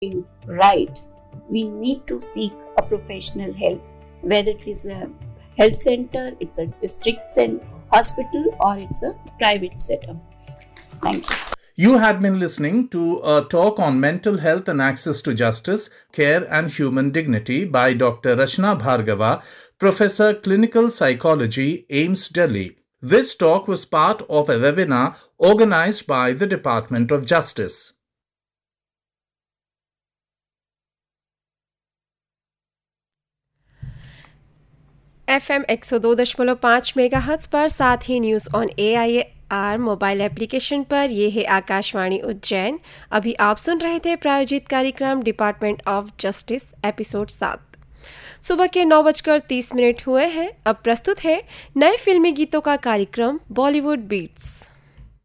right, we need to seek a professional help, whether it is a health center, it's a district hospital, or it's a private setup. Thank you. You had been listening to a talk on mental health and access to justice, care and human dignity by Dr. Rachna Bhargava, Professor Clinical Psychology, AIIMS Delhi. This talk was part of a webinar organized by the Department of Justice. FM 102.5 megahertz पर, साथ ही news on AIR mobile application पर। यह है आकाशवाणी उज्जैन। अभी आप सुन रहे थे प्रायोजित कार्यक्रम डिपार्टमेंट ऑफ जस्टिस एपिसोड 7। सुबह के 9:30 हुए हैं। अब प्रस्तुत है नए फिल्मी गीतों का कार्यक्रम बॉलीवुड बीट्स।